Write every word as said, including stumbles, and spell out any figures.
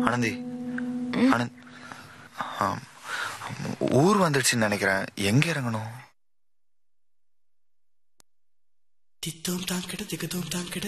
ஆனந்தி ஆனந்த் ஆம், ஊர் வந்துடுச்சுன்னு நினைக்கிறேன். எங்க இறங்கணும்? தித்தோம் தான் கிட திகதோம் தான் கிட